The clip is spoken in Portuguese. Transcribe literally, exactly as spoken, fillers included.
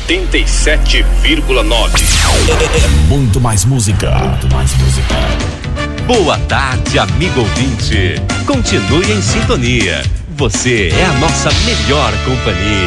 oitenta e sete vírgula nove. Muito mais música. Muito mais música. Boa tarde, amigo ouvinte. Continue em sintonia. Você é a nossa melhor companhia.